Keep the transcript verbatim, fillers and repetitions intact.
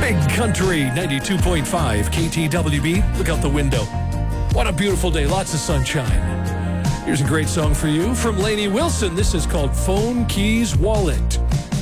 Big Country ninety-two point five K T W B. Look out the window. What a beautiful day. Lots of sunshine. Here's a great song for you from Lainey Wilson. This is called Phone Keys Wallet.